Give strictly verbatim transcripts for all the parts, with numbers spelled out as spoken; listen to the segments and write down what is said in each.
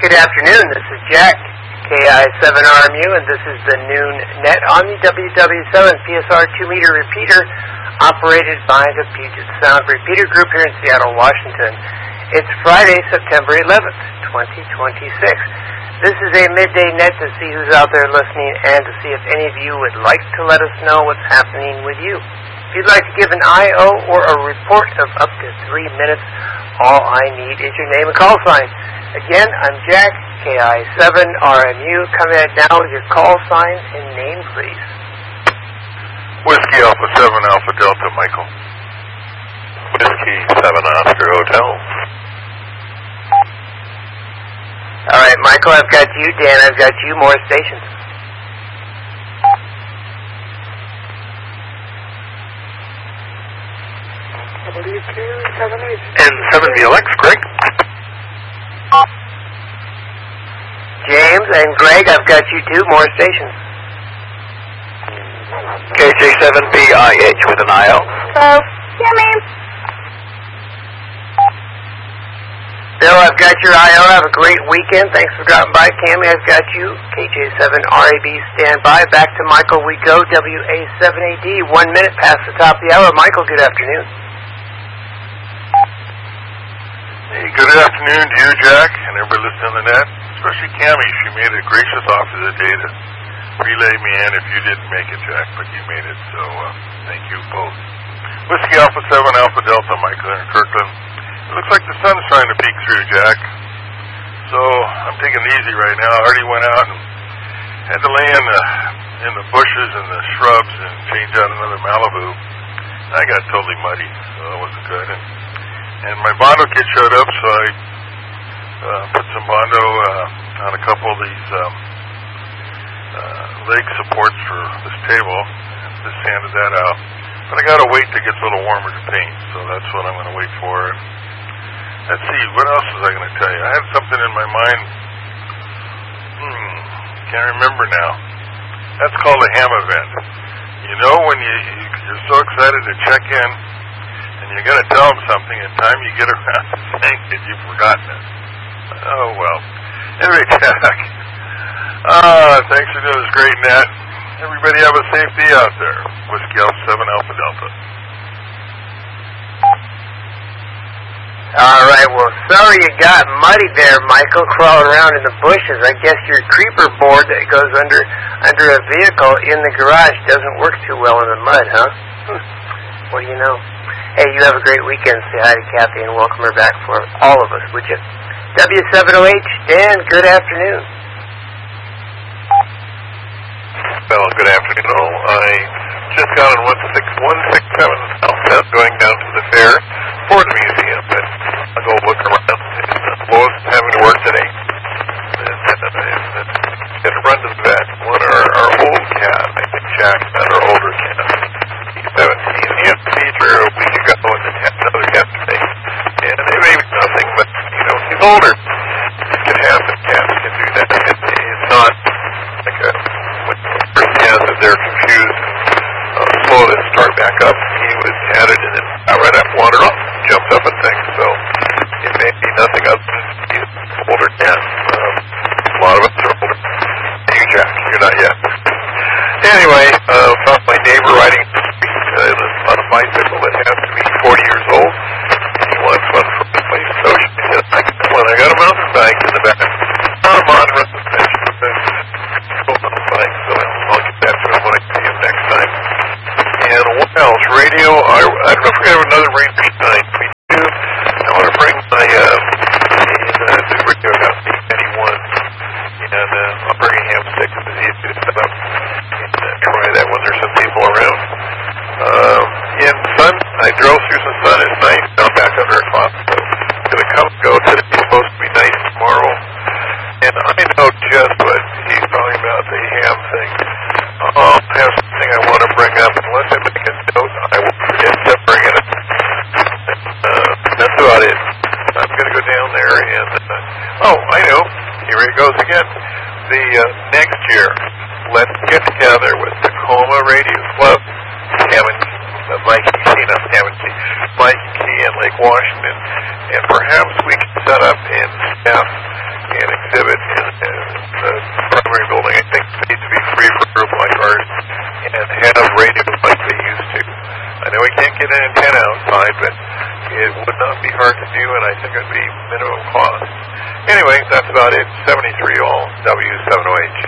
Good afternoon, this is Jack, K I seven R M U, and this is the Noon Net on the W W seven P S R two meter repeater operated by the Puget Sound Repeater Group here in Seattle, Washington. It's Friday, September eleventh, twenty twenty-six. This is a midday net to see who's out there listening and to see if any of you would like to let us know what's happening with you. If you'd like to give an I O or a report of up to three minutes, all I need is your name and call sign. Again, I'm Jack, K I seven R M U, coming at now with your call sign and name, please. Whiskey Alpha seven Alpha Delta, Michael. Whiskey seven Oscar Hotel. All right, Michael, I've got you. Dan, I've got you. More stations. W two seven eight. And seven V L X, Greg. James and Greg, I've got you too. More stations. K J seven B I H with an I O. Hello. Yeah, ma'am. Bill, I've got your I O. Have a great weekend. Thanks for dropping by. Cammy, I've got you. K J seven R A B, stand by. Back to Michael we go. W A seven A D, one minute past the top of the hour. Michael, good afternoon. Hey, good afternoon to you, Jack, and everybody listening on the net. Especially Cammy. She made a gracious offer today to relay me in if you didn't make it, Jack, but you made it, so uh, thank you both. Whiskey Alpha seven Alpha Delta, Michael in Kirkland. It looks like the sun's trying to peek through, Jack. So I'm taking it easy right now. I already went out and had to lay in the, in the bushes and the shrubs and change out another Malibu. I got totally muddy, so that wasn't good. And, and my Bondo kit showed up, so I uh, put some Bondo uh, on a couple of these um, uh, leg supports for this table. And just sanded that out. But I got to wait till it gets a little warmer to paint, so that's what I'm going to wait for. Let's see, what else was I going to tell you? I had something in my mind. Hmm, can't remember now. That's called a ham event. You know when you, you, you're so excited to check in, and you're going to tell them something, and time you get around to saying it, you've forgotten it. Oh, well. Anyway, Jack, uh, thanks for doing this great net. Everybody have a safe day out there. Whiskey Alpha seven Alpha Delta. All right, well, sorry you got muddy there, Michael, crawling around in the bushes. I guess your creeper board that goes under under a vehicle in the garage doesn't work too well in the mud, huh? Hmm. What do you know? Hey, you have a great weekend. Say hi to Kathy and welcome her back for all of us, would you? W seven O H, Dan, good afternoon. Well, good afternoon all. I just got on one six one six seven South going down to the fair for the museum, but I'll go look around. And Lois is having to work today. And, and, and, and run to the vet. One of our, our old cat, I think Jack's not our older cat. He's seventeen. He had a fever a week ago and then had another yesterday. And it may be nothing, but, you know, he's older. It can happen. Cats can do that. It, it's not like a... that they're confused and uh, slow to start back up. He was had it and then got right up, wandered off, jumped up and things. So it may be nothing other than he's older than. Um, a lot of us are older. You, Jack, you're not yet. Anyway, uh, found my neighbor riding the street uh, on a bicycle that has to be forty years old. He wants one for his place. So she said, I got one. I got a mountain bike in the back. I'm on run the bench for the mountain bike. So I'll get that to him when I see him next time. And what else? Radio. I, I don't know if we have another radio tonight. We do. I want to bring my uh, the, uh, the radio down to eighty-one. And uh, I'll bring a ham stick to see if it's set up. And uh, try that when there's some people around. Um, in sun, I drove through some sun. It's nice. Now back under a cloud. So gonna come go today. It's supposed to be nice tomorrow. And I know just what he's talking about, the ham thing. I'll have something I want to bring up. Unless I make a note, I will forget to bring it up. And, uh, that's about it. I'm going to go down there and... Uh, oh, I know. Here it goes again. The uh, next year, let's get together with Tacoma Radio Club, Hammond, uh, Mikey Key, not Hammond Key, Mikey Key and Lake Washington. And perhaps we can set up and staff an exhibit would be minimum cost. Anyway, that's about it. seventy-three all, W seven O H.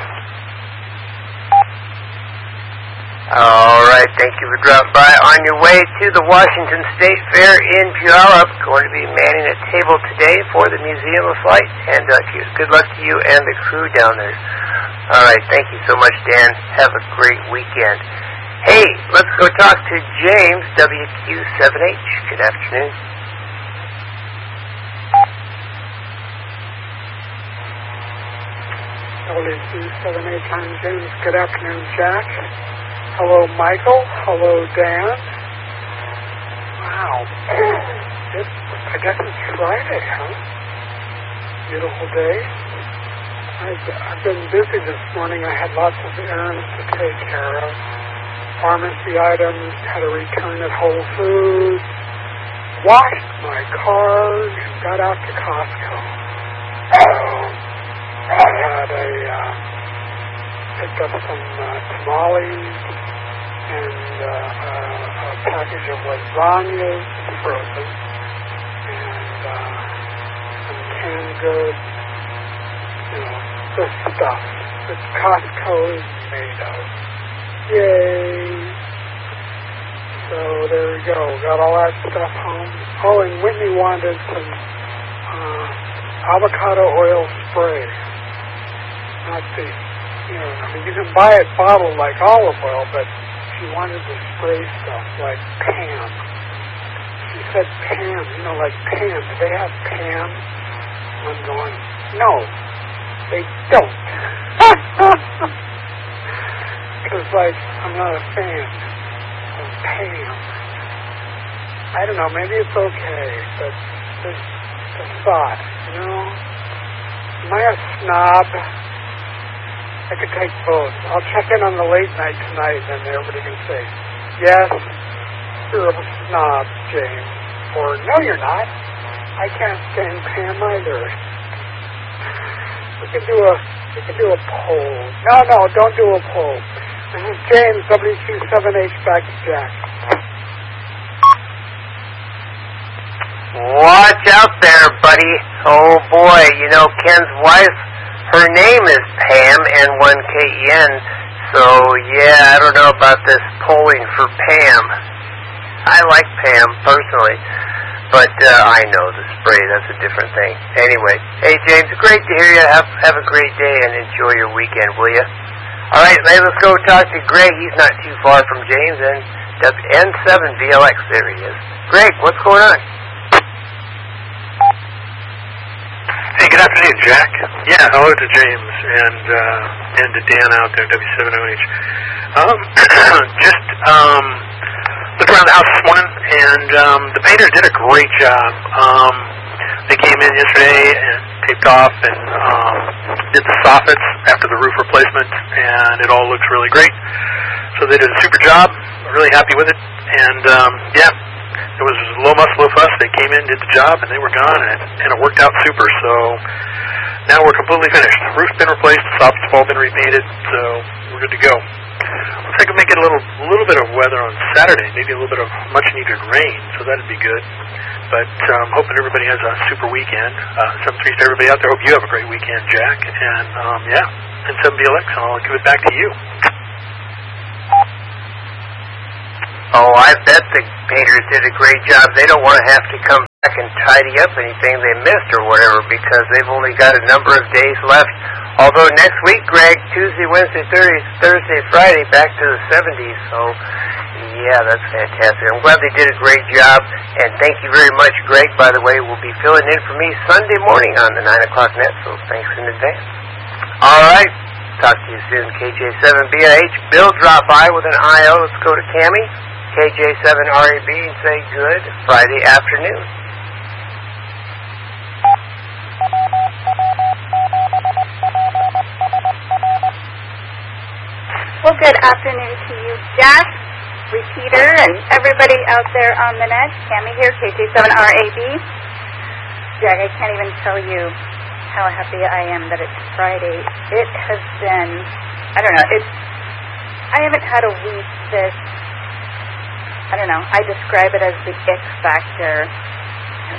All right, thank you for dropping by. On your way to the Washington State Fair in Puyallup, going to be manning a table today for the Museum of Flight. And uh, good luck to you and the crew down there. All right, thank you so much, Dan. Have a great weekend. Hey, let's go talk to James, W Q seven H. Good afternoon. W Q seven H, I'm James. Good afternoon, Jack. Hello, Michael. Hello, Dan. Wow. It's, I guess it's Friday, huh? Beautiful day. I've, I've been busy this morning. I had lots of errands to take care of. Pharmacy items, had a return at Whole Foods, washed my car, and got out to Costco. I had a, uh, picked up some uh, tamales and uh, uh, a package of lasagnas, frozen, and uh, some canned goods, you know, the stuff that Costco is made of. Yay! So there we go. Got all that stuff home. Oh, and Whitney wanted some uh, avocado oil spray. Not the, you know, I mean, you can buy it bottled like olive oil, but she wanted the spray stuff like Pam. She said Pam, you know, like Pam. Do they have Pam? I'm going, no, they don't. Because, like, I'm not a fan of Pam. I don't know, maybe it's okay, but just a thought, you know? Am I a snob? I could take both. I'll check in on the late night tonight, and everybody can say, yes, you're a snob, James. Or, no, you're not. I can't stand Pam either. We could do a, we could do a poll. No, no, don't do a poll. This is James, W Q seven H, back to Jack. Watch out there, buddy. Oh, boy. You know, Ken's wife, her name is Pam, N one K E N. So, yeah, I don't know about this polling for Pam. I like Pam, personally. But uh, I know the spray, that's a different thing. Anyway, hey, James, great to hear you. Have, have a great day and enjoy your weekend, will you? All right, let's go talk to Greg. He's not too far from James, and N seven V L X, there he is. Greg, what's going on? Hey, good afternoon, Jack. Yeah, hello to James and uh, and to Dan out there, W seven O H. Um, just um, looked around the house this morning, and um, the painters did a great job. Um, they came in yesterday and taped off and um, did the soffits after the roof replacement, and it all looks really great. So they did a super job. Really happy with it, and um, yeah. It was low muss, low fuss. They came in, did the job, and they were gone, and it, and it worked out super. So now we're completely finished. The roof's been replaced, the soffit's all been repainted, so we're good to go. Looks like we may get a little, little bit of weather on Saturday, maybe a little bit of much-needed rain, so that'd be good. But um, hoping everybody has a super weekend. Uh, seven three to everybody out there. Hope you have a great weekend, Jack. And um, yeah, N seven V L X, and I'll give it back to you. Oh, I bet the painters did a great job. They don't want to have to come back and tidy up anything they missed or whatever because they've only got a number of days left. Although next week, Greg, Tuesday, Wednesday, Thursday, Thursday, Friday, back to the seventies. So, yeah, that's fantastic. I'm glad they did a great job. And thank you very much, Greg, by the way. Will be filling in for me Sunday morning on the nine o'clock net, so thanks in advance. All right. Talk to you soon, K J seven B I H. Bill, drop by with an I O. Let's go to Tammy. K J seven R A B and say good Friday afternoon. Well, good afternoon to you, Jack, Repeater, and everybody out there on the net. Tammy here, K J seven R A B. Jack, I can't even tell you how happy I am that it's Friday. It has been, I don't know, it's, I haven't had a week this, I don't know, I describe it as the ick factor. It's just kind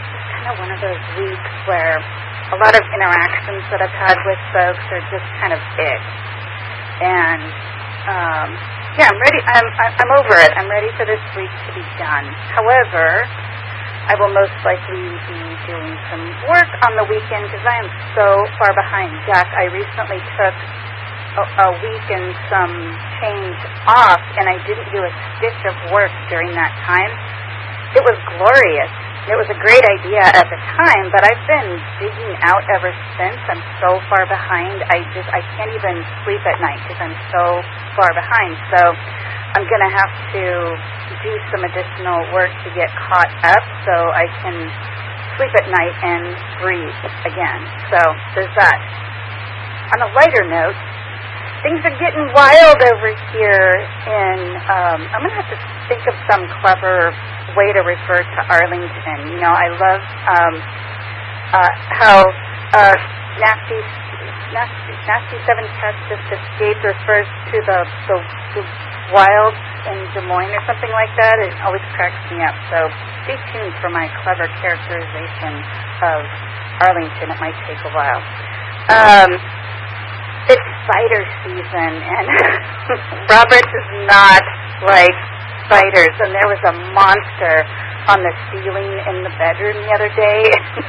kind of one of those weeks where a lot of interactions that I've had with folks are just kind of big. And, um, yeah, I'm ready. I'm, I'm over it. I'm ready for this week to be done. However, I will most likely be doing some work on the weekend because I am so far behind. Jack, I recently took a, a week and some change off, and I didn't do a stitch of work during that time. It was glorious. It was a great idea at the time, but I've been digging out ever since. I'm so far behind. I just I can't even sleep at night because I'm so far behind. So I'm going to have to do some additional work to get caught up so I can sleep at night and breathe again. So there's that. On a lighter note, things are getting wild over here in, um, I'm going to have to think of some clever way to refer to Arlington. You know, I love um, uh, how uh, Nasty, Nasty, Nasty Seven Cats Just Escaped refers to the, the, the wild in Des Moines or something like that. It always cracks me up. So stay tuned for my clever characterization of Arlington. It might take a while. Um, it's spider season, and Robert does not like spiders. And there was a monster on the ceiling in the bedroom the other day.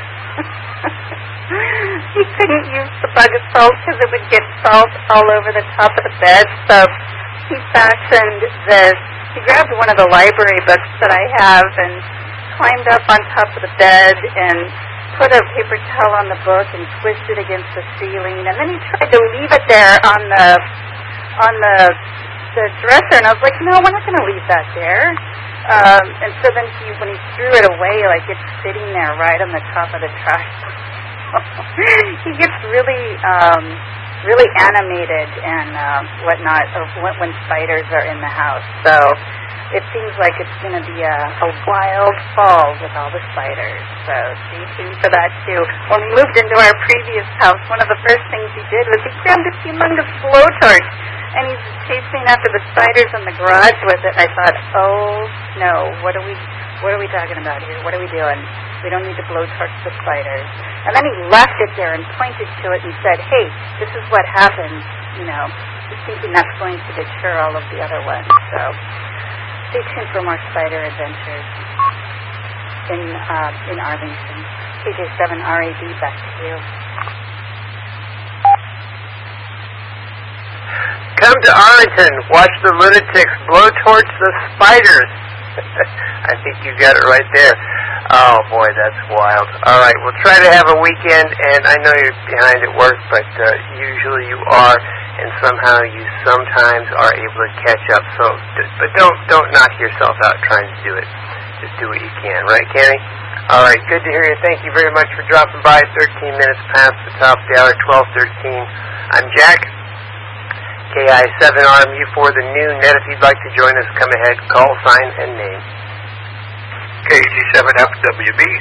He couldn't use the bug assault because it would get salt all over the top of the bed. So he fastened this, he grabbed one of the library books that I have and climbed up on top of the bed and put a paper towel on the book and twisted against the ceiling. And then he tried to leave it there on the on the, the dresser. And I was like, no, we're not going to leave that there. Um, and so then he, when he threw it away, like it's sitting there right on the top of the trash. He gets really... Um, really animated and uh, whatnot when, when spiders are in the house. So it seems like it's going to be a, a wild fall with all the spiders. So stay tuned for that too. When we moved into our previous house, one of the first things he did was he grabbed a humongous blowtorch and he's chasing after the spiders in the garage with it. I thought, oh no, what are we what are we talking about here? What are we doing? We don't need to blowtorch the spiders. And then he left it there and pointed to it and said, hey, this is what happens, you know, just thinking that's going to deter all of the other ones. So stay tuned for more spider adventures in uh, in Arlington. K J seven R A B, back to you. Come to Arlington. Watch the lunatics blowtorch the spiders. I think you got it right there. Oh, boy, that's wild. All right, we'll try to have a weekend, and I know you're behind at work, but uh, usually you are, and somehow you sometimes are able to catch up. So, but don't don't knock yourself out trying to do it. Just do what you can. Right, Kenny? All right, good to hear you. Thank you very much for dropping by. thirteen minutes past the top of the hour, twelve thirteen. I'm Jack, K I seven R M U for the noon net. If you'd like to join us, come ahead, call, sign, and name. K G seven F W B.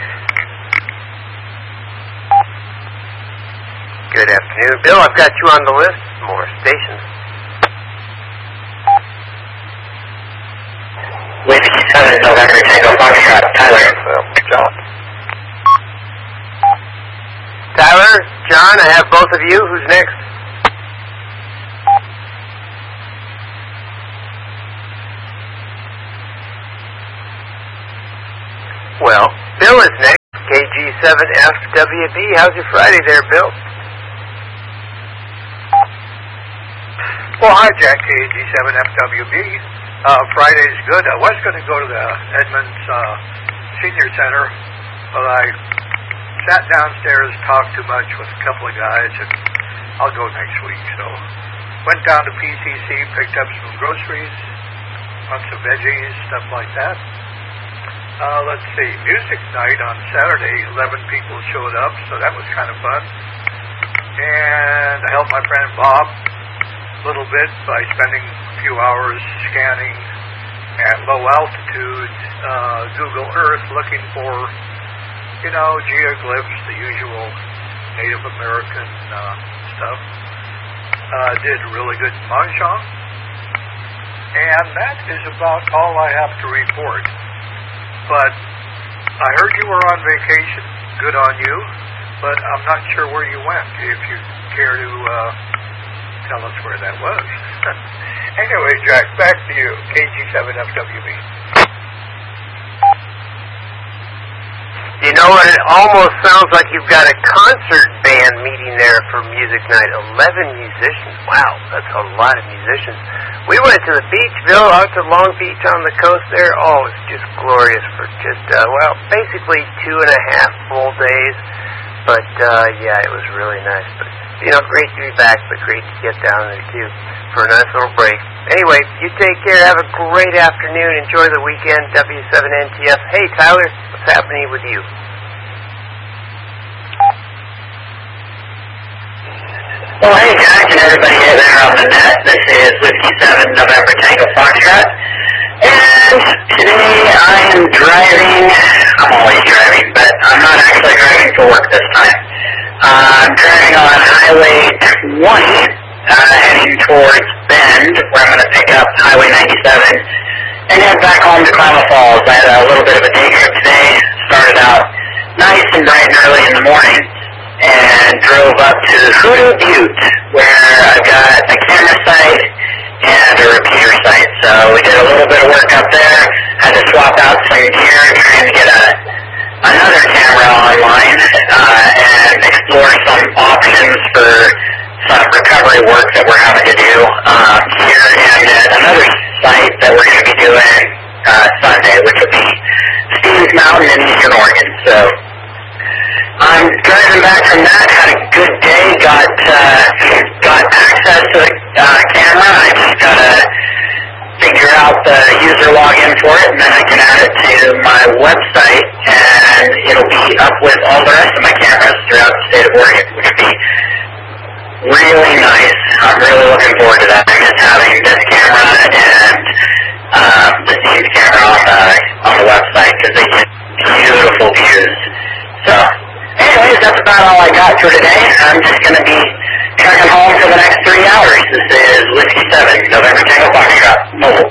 Good afternoon. Bill, I've got you on the list. More stations. Whiskey seven November Tango Foxtrot, Tyler. John. Tyler, John, I have both of you. Who's next? Well, Bill is next. K G seven F W B. How's your Friday there, Bill? Well, hi, Jack, K G seven F W B. Uh, Friday's good. I was going to go to the Edmonds uh, Senior Center, but I sat downstairs, talked too much with a couple of guys, and I'll go next week. So went down to P C C, picked up some groceries, bunch of veggies, stuff like that. Uh, let's see, music night on Saturday, eleven people showed up, so that was kind of fun. And I helped my friend Bob a little bit by spending a few hours scanning at low altitude uh, Google Earth looking for, you know, geoglyphs, the usual Native American uh, stuff. Uh, did really good in Mahjong. And that is about all I have to report. But I heard you were on vacation, good on you, but I'm not sure where you went. If you care to uh, tell us where that was. Anyway, Jack, back to you, K G seven F W B. You know what? It almost sounds like you've got a concert band meeting there for music night. Eleven musicians. Wow, that's a lot of musicians. We went to the Beachville, out to Long Beach on the coast there. Oh, it's just glorious for just, uh, well, basically two and a half full days. But, uh, yeah, it was really nice. But, you know, great to be back, but great to get down there, too, for a nice little break. Anyway, you take care. Have a great afternoon. Enjoy the weekend. W seven N T F. Hey, Tyler, what's happening with you? Well, hey, Jack, and everybody there on the net. This is Whiskey seven November Tango Foxtrot. And today I am driving. I'm always driving, but I'm not actually driving for work this time. Uh, I'm driving on Highway twenty, uh, heading towards Bend, where I'm going to pick up Highway ninety-seven and head back home to Klamath Falls. I had a little bit of a day trip today. Started out nice and bright and early in the morning, and drove up to Hoodoo Butte, where I've got a camera site and a repeater site. So we did a little bit of work up there, had to swap out some gear, trying to get a another camera online, uh, and explore some options for some recovery work that we're having to do um, here, and at another site that we're going to be doing uh, Sunday, which will be Steve's Mountain in Eastern Oregon. So I'm driving back from that, had a good day, got uh, got access to the uh, camera. I just got to figure out the user login for it, and then I can add it to my website, and it'll be up with all the rest of my cameras throughout the state of Oregon, which would be really nice. I'm really looking forward to that. I'm just having this camera and um, the Steve's camera on the, on the website, because they get beautiful views. So anyways, that's about all I got for today. I'm just going to be trucking home for the next three hours. This is Whiskey seven, November Tango Foxtrot, mobile.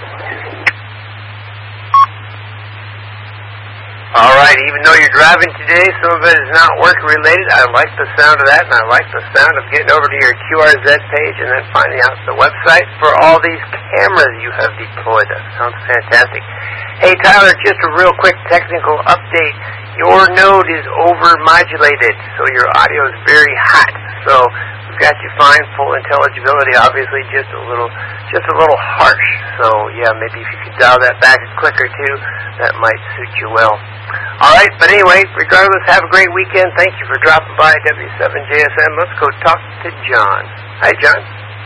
All right, even though you're driving today, some of it is not work-related. I like the sound of that, and I like the sound of getting over to your Q R Z page and then finding out the website for all these cameras you have deployed. That sounds fantastic. Hey, Tyler, just a real quick technical update. Your node is over-modulated, so your audio is very hot. So we've got you fine, full intelligibility, obviously just a little just a little harsh. So, yeah, maybe if you could dial that back a click or two, that might suit you well. All right, but anyway, regardless, have a great weekend. Thank you for dropping by W seven J S M. Let's go talk to John. Hi, John.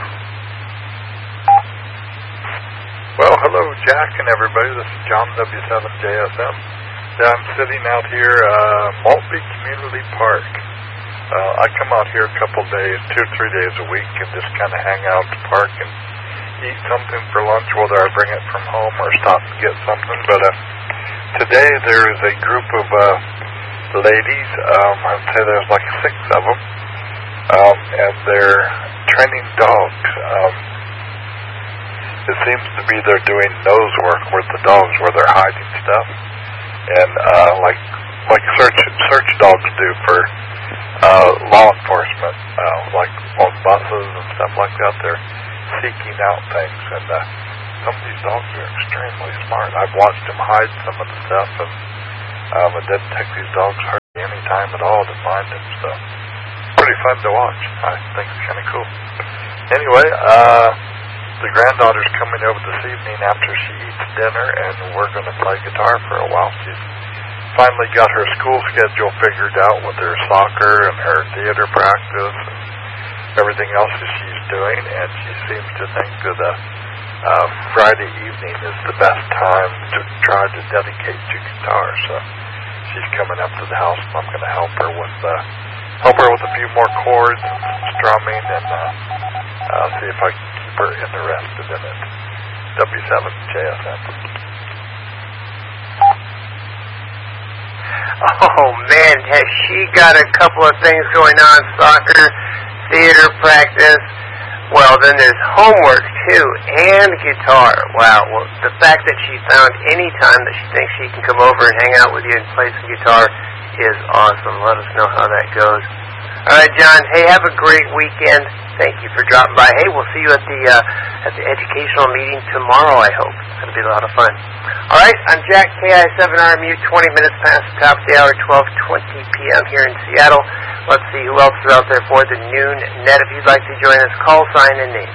Well, hello, Jack and everybody. This is John, W seven J S M. I'm sitting out here, uh, Maltby Community Park. Uh, I come out here a couple days, two or three days a week, and just kind of hang out at the park and eat something for lunch, whether I bring it from home or stop and get something. But uh, today there is a group of uh, ladies, um, I'd say there's like six of them, um, and they're training dogs. Um, it seems to be they're doing nose work with the dogs, where they're hiding stuff. And uh, like like search search dogs do for uh, law enforcement, uh, like on buses and stuff like that. They're seeking out things, and uh, some of these dogs are extremely smart. I've watched them hide some of the stuff, and um, it doesn't take these dogs hardly any time at all to find them. So pretty fun to watch. I think it's kind of cool. Anyway, uh, the granddaughter's coming over this evening after she eats dinner, and we're going to play guitar for a while. She's finally got her school schedule figured out with her soccer and her theater practice and everything else that she's doing, and she seems to think that uh, uh, Friday evening is the best time to try to dedicate to guitar. So she's coming up to the house, and I'm going to help her with uh, help her with a few more chords and some strumming, and uh, uh, see if I can keep her interested in it. W seven J S M. Oh, man, has she got a couple of things going on, soccer, theater practice. Well, then there's homework, too, and guitar. Wow, well, the fact that she found any time that she thinks she can come over and hang out with you and play some guitar is awesome. Let us know how that goes. All right, John. Hey, have a great weekend. Thank you for dropping by. Hey, we'll see you at the uh, at the educational meeting tomorrow, I hope. It'll be a lot of fun. All right, I'm Jack, K I seven R M U, twenty minutes past the top of the hour, twelve twenty p.m. here in Seattle. Let's see who else is out there for the noon net. If you'd like to join us, call, sign, and name.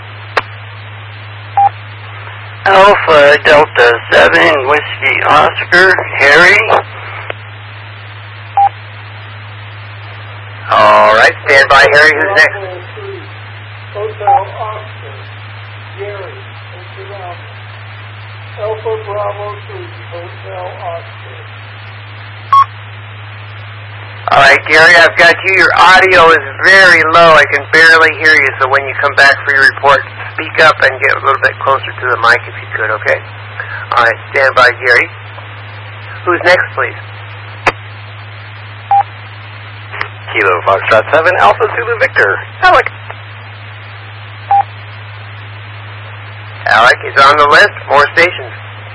Alpha Delta seven, Whiskey Oscar, Harry. All right, stand by, Harry. Who's next? Hotel Oscar, Gary, Alpha Bravo three, Hotel Oscar. All right, Gary, I've got you. Your audio is very low. I can barely hear you, so when you come back for your report, speak up and get a little bit closer to the mic if you could, okay? All right, stand by, Gary. Who's next, please? Kilo Foxtrot seven, Alpha Zulu Victor. Alec. Alec is on the list. More stations.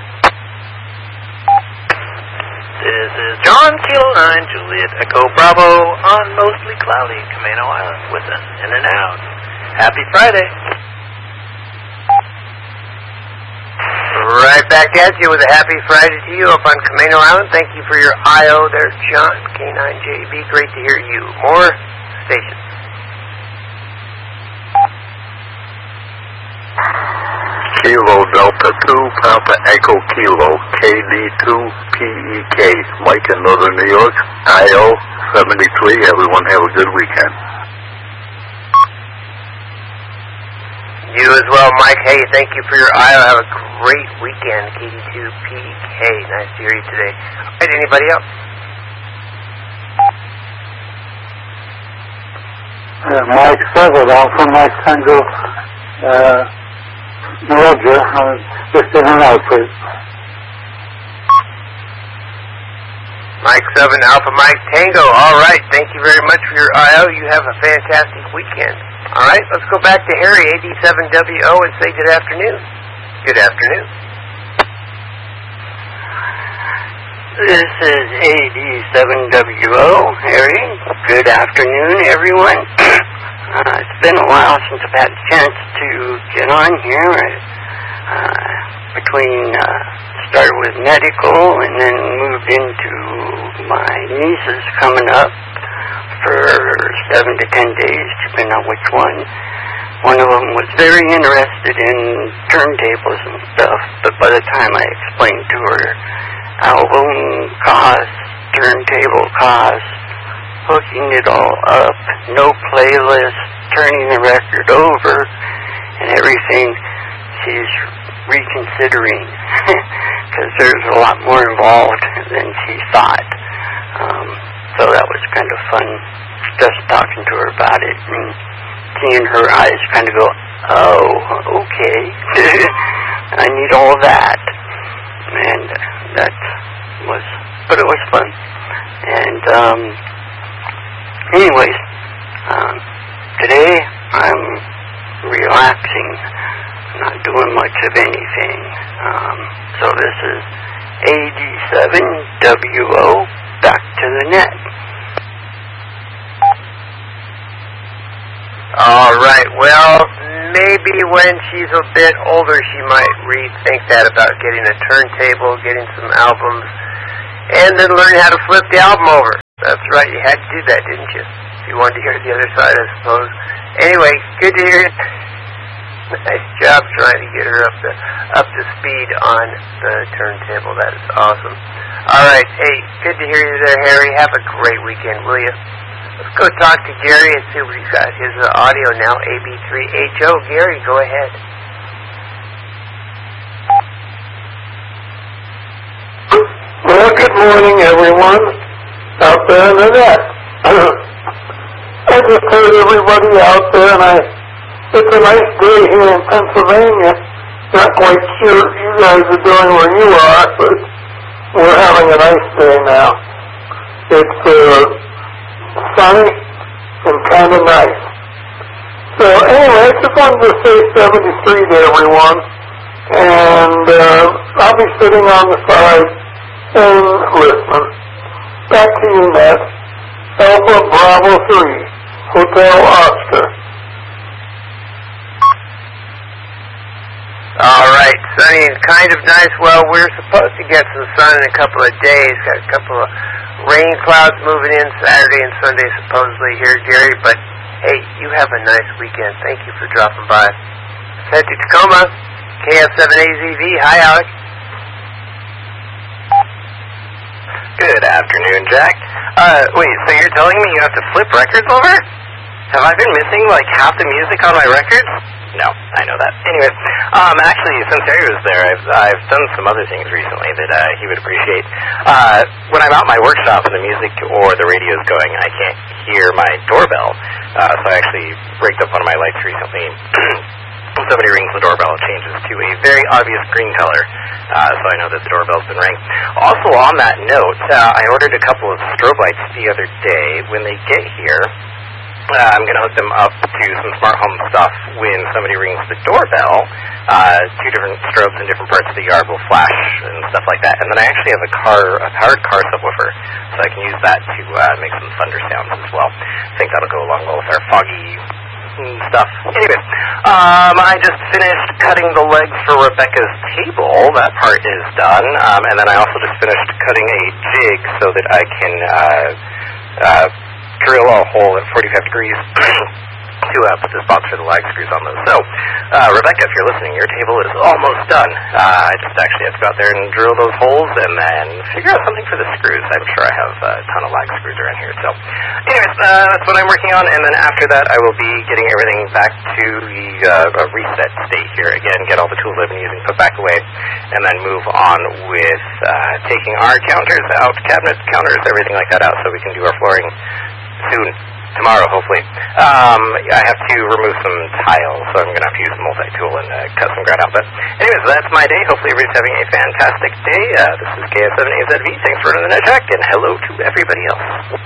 This is John, Kilo nine, Juliet Echo Bravo, on mostly cloudy Camino Island with an in and out. Happy Friday. Right back at you with a happy Friday to you up on Camino Island. Thank you for your I O there, John, K nine J B. Great to hear you. More stations. Kilo Delta two, Papa Echo Kilo, K D two P E K, Mike in Northern New York, I O seventy-three. Everyone have a good weekend. You as well, Mike. Hey, thank you for your I O. Have a great weekend, K D two P E K. Nice to hear you today. All right, anybody else? Uh, Mike Severdall from Mike Tango, uh, Roger, uh, just in and out, please. Mike seven, Alpha Mike Tango. All right, thank you very much for your I O. You have a fantastic weekend. All right, let's go back to Harry, A D seven W O, and say good afternoon. Good afternoon. This is A D seven W O, Harry. Good afternoon, everyone. uh, it's been a while since I've had a chance to get on here. Uh, between, uh, started with medical and then moved into my nieces coming up for seven to ten days, depending on which one. One of them was very interested in turntables and stuff, but by the time I explained to her album costs, turntable costs, hooking it all up, no playlist, turning the record over, and everything, she's reconsidering, because there's a lot more involved than she thought. Um, so that was kind of fun, just talking to her about it, and seeing her eyes kind of go, oh, okay, I need all that. And that was, but it was fun. And, um, anyways, um, today I'm relaxing, not doing much of anything. Um, so this is A D seven W O, back to the net. All right, well, maybe when she's a bit older, she might rethink that about getting a turntable, getting some albums, and then learn how to flip the album over. That's right, you had to do that, didn't you? If you wanted to hear the other side, I suppose. Anyway, good to hear it. Nice job trying to get her up to up to speed on the turntable. That is awesome. All right, hey, good to hear you there, Harry. Have a great weekend, will you? Let's go talk to Gary and see what he's got. His uh, audio now, A B three H O. Gary, go ahead. Well, good morning, everyone out there in the net. I just heard everybody out there, and I, it's a nice day here in Pennsylvania. Not quite sure what you guys are doing where you are, but we're having a nice day now. It's uh, sunny and kind of nice. So anyway, I just wanted to say seventy-three to everyone, and uh, I'll be sitting on the side and listening. Back to you, Matt. Alpha Bravo three, Hotel Oscar. All right, sunny and kind of nice. Well, we're supposed to get some sun in a couple of days. Got a couple of rain clouds moving in Saturday and Sunday supposedly here, Gary. But, hey, you have a nice weekend. Thank you for dropping by. Head to Tacoma, K F seven A Z V. Hi, Alec. Good afternoon, Jack. Uh, wait, so you're telling me you have to flip records over? Have I been missing, like, half the music on my records? No, I know that. Anyways, um, actually, since Harry was there, I've, I've done some other things recently that uh, he would appreciate. Uh, when I'm out in my workshop and the music or the radio's going, I can't hear my doorbell. Uh, so I actually rigged up one of my lights recently. When somebody rings the doorbell, it changes to a very obvious green color, uh, so I know that the doorbell's been ringing. Also, on that note, uh, I ordered a couple of strobe lights the other day. When they get here, Uh, I'm going to hook them up to some smart home stuff. When somebody rings the doorbell, uh, two different strobes in different parts of the yard will flash and stuff like that. And then I actually have a car, a powered car subwoofer, so I can use that to uh, make some thunder sounds as well. I think that'll go along well with our foggy stuff. Anyways, um, I just finished cutting the legs for Rebecca's table. That part is done. Um, and then I also just finished cutting a jig so that I can uh, uh, drill a hole at forty-five degrees to uh, put this box for the lag screws on those. So, uh, Rebecca, if you're listening, your table is almost done. Uh, I just actually have to go out there and drill those holes and then figure out something for the screws. I'm sure I have a ton of lag screws around here. So, anyways, uh, that's what I'm working on. And then after that, I will be getting everything back to the uh, reset state here. Again, get all the tools I've been using put back away, and then move on with uh, taking our counters out, cabinets, counters, everything like that out, so we can do our flooring soon, tomorrow, hopefully. Um, I have to remove some tiles, so I'm going to have to use a multi-tool and uh, cut some ground out. But anyways, that's my day. Hopefully everybody's having a fantastic day. Uh, this is K F seven A Z V. Thanks for running the net check, and hello to everybody else.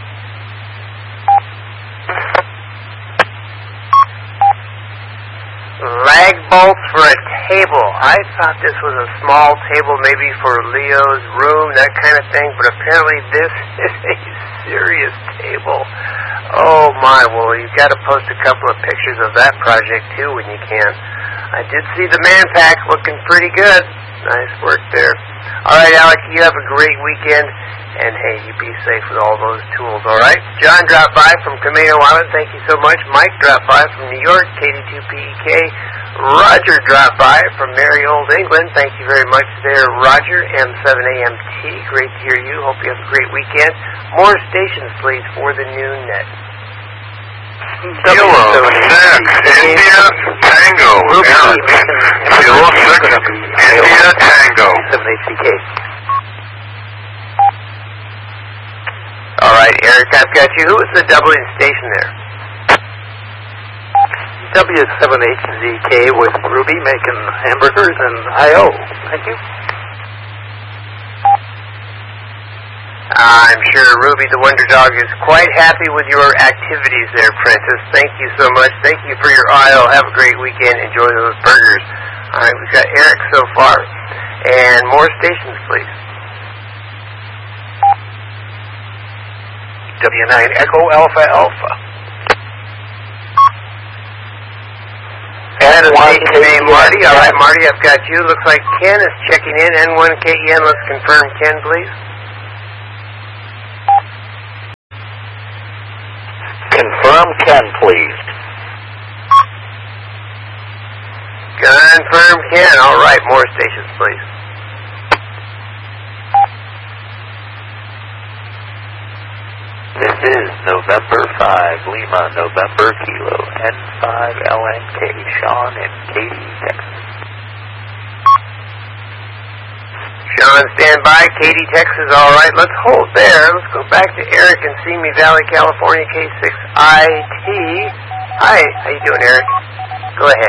Lag bolts for a table. I thought this was a small table, maybe for Leo's room, that kind of thing, but apparently this is a serious table. Oh my, well, you've got to post a couple of pictures of that project too when you can. I did see the man pack looking pretty good. Nice work there. All right, Alec, you have a great weekend, and hey, you be safe with all those tools, all right? John dropped by from Camino Island. Thank you so much. Mike dropped by from New York, K D two P E K. Roger dropped by from merry old England. Thank you very much there, Roger. M seven A M T, great to hear you. Hope you have a great weekend. More stations, please, for the noon net. Kilo six, India Tango, Eric. Kilo six, India Tango. seven H C K. All right, Eric, I've got you. Who is the doubling station there? W seven H Z K with Ruby making hamburgers and I O. Thank you. I'm sure Ruby the Wonder Dog is quite happy with your activities there, Princess. Thank you so much. Thank you for your I O. Have a great weekend. Enjoy those burgers. All right, we've got Eric so far. And more stations, please. W nine Echo Alpha Alpha. And station name Marty. All right, Marty, I've got you. Looks like Ken is checking in. N one K E N. Let's confirm Ken, please. Confirm Ken, please. Confirm Ken. All right, more stations, please. This is November five, Lima, November Kilo, N five L N K, Sean in Katy, Texas. Sean, stand by. Katy, Texas. All right, let's hold there. Let's go back to Eric in Simi Valley, California, K six I T. Hi, how you doing, Eric? Go ahead.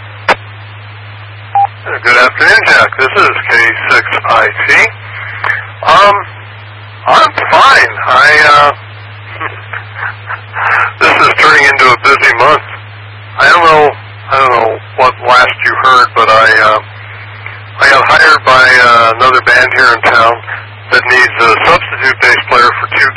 Good afternoon, Jack. This is K six I T. Um, I'm fine. I, uh, this is turning into a busy month. I don't know, I don't know what last you heard, but I, uh, I got hired by uh, another band here in town that needs a substitute bass player for two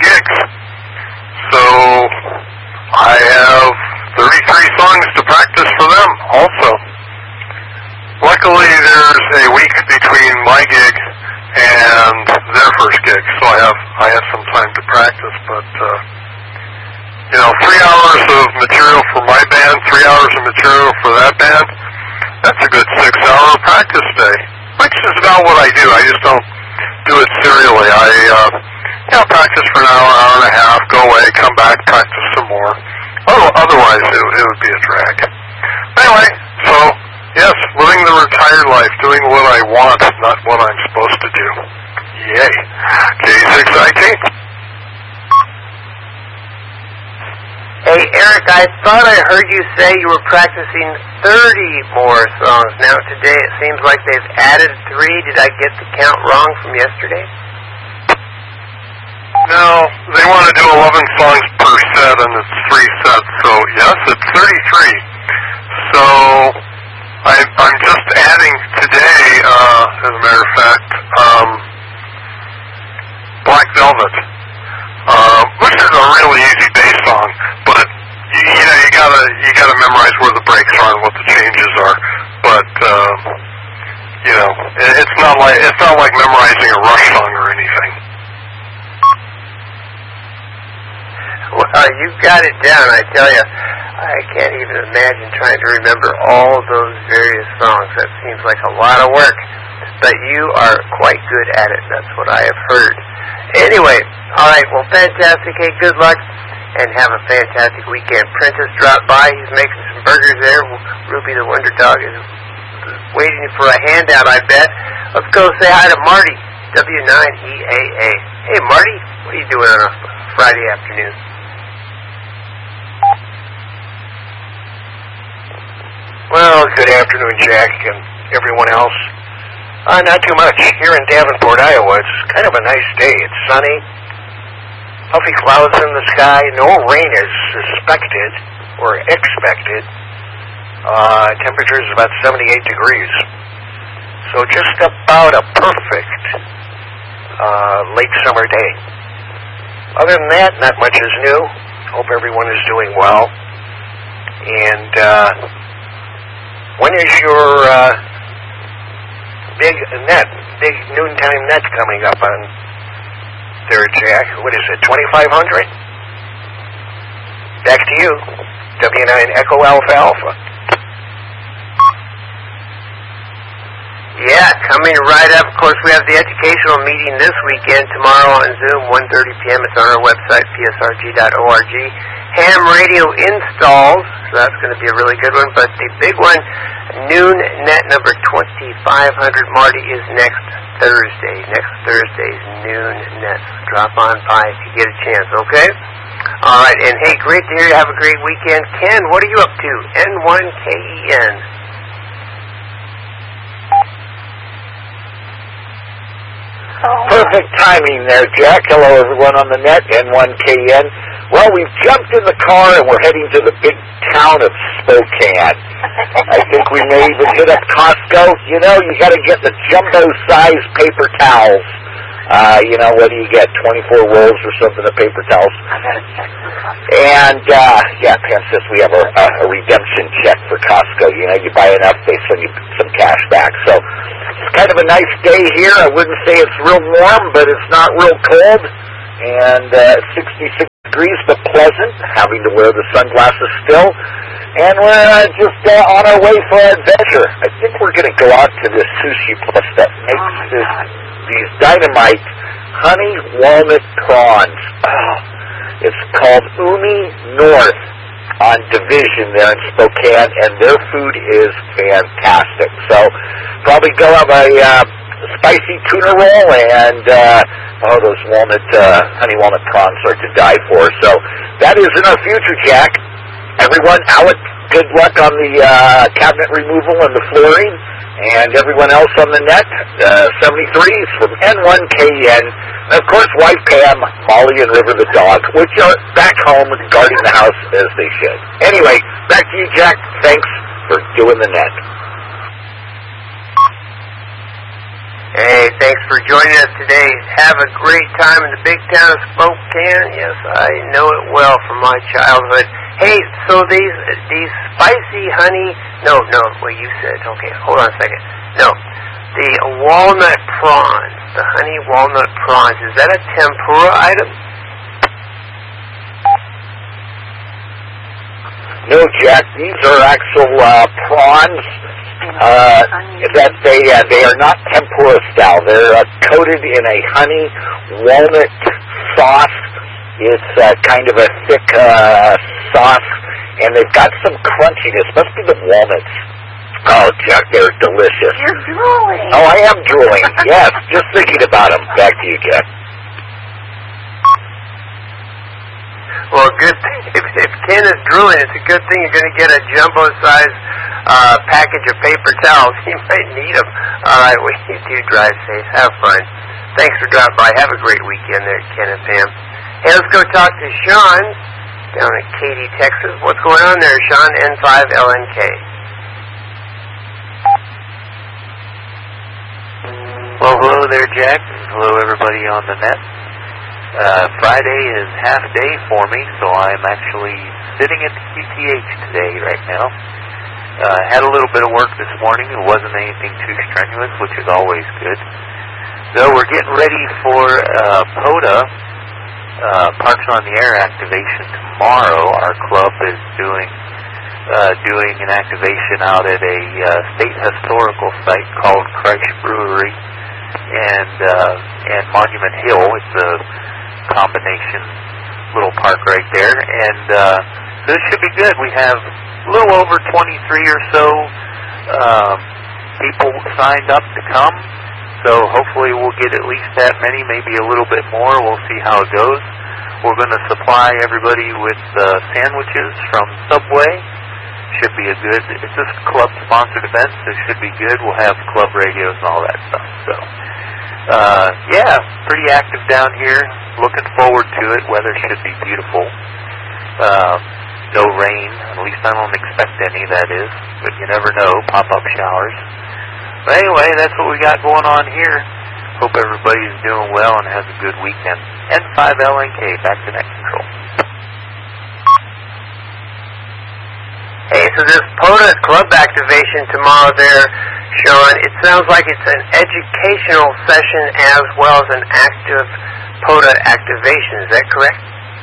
gig, so I have I have some time to practice. But uh, you know, three hours of material for my band, three hours of material for that band. That's a good six-hour practice day, which is about what I do. I just don't do it serially. I uh, you know, practice for an hour, hour and a half, go away, come back, practice some more. Oh, otherwise, it, it would be a drag. Anyway, so yes, living the retired life, doing what I want, not what I'm supposed to do. Yay. K six I T. Hey, Eric, I thought I heard you say you were practicing thirty more songs. Now, today it seems like they've added three. Did I get the count wrong from yesterday? No, they want to do eleven songs per set, and it's three sets. So, yes, it's thirty-three. So, I, I'm just adding today, uh, as a matter of fact, um, Black Velvet, uh, which is a really easy bass song, but you, you know you gotta you gotta memorize where the breaks are and what the changes are. But uh, you know, it, it's not like it's not like memorizing a Rush song or anything. Well, you got it down, I tell you. I can't even imagine trying to remember all those various songs. That seems like a lot of work. But you are quite good at it. That's what I have heard. Anyway, all right, well, fantastic. Hey, good luck, and have a fantastic weekend. Prentice dropped by. He's making some burgers there. Ruby the Wonder Dog is waiting for a handout, I bet. Let's go say hi to Marty, W nine E A A. Hey, Marty, what are you doing on a Friday afternoon? Well, good afternoon, Jack, and everyone else. Uh, not too much. Here in Davenport, Iowa, it's kind of a nice day. It's sunny, puffy clouds in the sky. No rain is suspected or expected. Uh, temperature is about seventy-eight degrees. So just about a perfect uh, late summer day. Other than that, not much is new. Hope everyone is doing well. And uh, when is your uh, big net, big noontime net coming up on there, Jack? What is it, twenty-five hundred? Back to you, W nine Echo Alpha Alpha. Yeah, coming right up. Of course, we have the educational meeting this weekend, tomorrow on Zoom, one thirty p.m. It's on our website, P S R G dot org. Ham radio installs, so that's going to be a really good one. But the big one, noon net number twenty-five hundred, Marty, is next Thursday. Next Thursday's noon net. Drop on by if you get a chance, okay? All right, and hey, great to hear you. Have a great weekend. Ken, what are you up to? N one K E N. Perfect timing there, Jack. Hello, everyone on the net, N one K N. Well, we've jumped in the car and we're heading to the big town of Spokane. I think we may even hit up Costco. You know, you got to get the jumbo-size paper towels. Uh, you know, what do you get, twenty-four rolls or something of paper towels? And, uh, yeah, Pam says we have a, a redemption check for Costco. You know, you buy enough, they send you some cash back. So it's kind of a nice day here. I wouldn't say it's real warm, but it's not real cold. And uh, sixty-six degrees, but pleasant, having to wear the sunglasses still. And we're uh, just uh, on our way for our adventure. I think we're going to go out to this sushi place that makes this, these dynamite honey walnut prawns. Oh, it's called Umi North on Division there in Spokane, and their food is fantastic. So probably go have a uh, spicy tuna roll, and uh, oh, those walnut, uh, honey walnut prawns are to die for. So that is in our future, Jack. Everyone, Alec, good luck on the uh, cabinet removal and the flooring, and everyone else on the net, uh, seventy-threes from N one K N, and of course, wife Pam, Molly, and River the dog, which are back home guarding the house as they should. Anyway, back to you, Jack. Thanks for doing the net. Hey, thanks for joining us today. Have a great time in the big town of Spokane. Yes, I know it well from my childhood. Hey, so these these spicy honey, no, no, what you said, okay, hold on a second. No, The walnut prawns, the honey walnut prawns, is that a tempura item? No, Jack. These are actual uh, prawns uh, that they uh, they are not tempura style. They're uh, coated in a honey walnut sauce. It's uh, kind of a thick uh, sauce, and they've got some crunchiness. Must be the walnuts. Oh, Jack, they're delicious. You're drooling. Oh, I am drooling. Yes, just thinking about them. Back to you, Jack. Well, good thing. If, if Ken is drooling, it's a good thing you're going to get a jumbo-size uh, package of paper towels. You might need them. All right, well, you do drive safe. Have fun. Thanks for dropping by. Have a great weekend there, Ken and Pam. Hey, let's go talk to Sean down in Katy, Texas. What's going on there, Sean? N five L N K. Well, hello there, Jack. Hello, everybody on the net. Uh, Friday is half day for me, so I'm actually sitting at the Q T H today right now. Uh, had a little bit of work this morning. It wasn't anything too strenuous, which is always good. So we're getting ready for uh, POTA, uh, Parks on the Air activation tomorrow. Our club is doing uh, doing an activation out at a uh, state historical site called Christ Brewery and uh, and Monument Hill. It's a combination little park right there, and uh, so this should be good. We have a little over twenty-three or so um, people signed up to come, so hopefully we'll get at least that many, maybe a little bit more. We'll see how it goes. We're going to supply everybody with uh, sandwiches from Subway. Should be a good, it's a club-sponsored event, so it should be good. We'll have club radios and all that stuff. So, uh, yeah, pretty active down here. Looking forward to it. Weather should be beautiful. Uh, no rain. At least I don't expect any, that is. But you never know. Pop-up showers. But anyway, that's what we got going on here. Hope everybody's doing well and has a good weekend. N five L N K, back to Net Control. Hey, so this POTA club activation tomorrow there, Sean, it sounds like it's an educational session as well as an active POTA activation. Is that correct?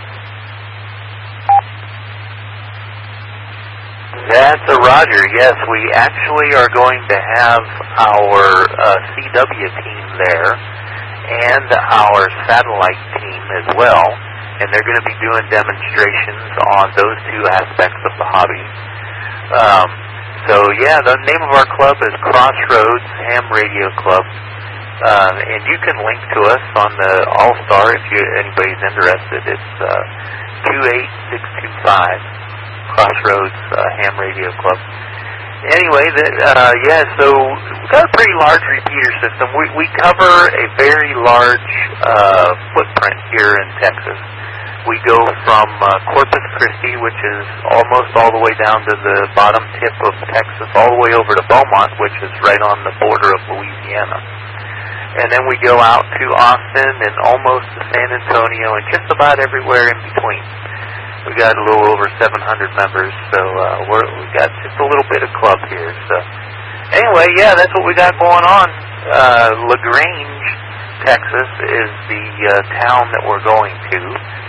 That's a Roger. Yes, we actually are going to have our uh, C W team there and our satellite team as well, and they're going to be doing demonstrations on those two aspects of the hobby. Um, so, yeah, the name of our club is Crossroads Ham Radio Club, uh, and you can link to us on the All-Star if you, anybody's interested. It's uh, two eight six two five, Crossroads uh, Ham Radio Club. Anyway, the, uh, yeah, so we've got a pretty large repeater system. We, we cover a very large uh, footprint here in Texas. We go from uh, Corpus Christi, which is almost all the way down to the bottom tip of Texas, all the way over to Beaumont, which is right on the border of Louisiana. And then we go out to Austin and almost to San Antonio and just about everywhere in between. We got a little over seven hundred members, so uh, we're, we got just a little bit of club here. So anyway, yeah, that's what we got going on. Uh, LaGrange, Texas is the uh, town that we're going to.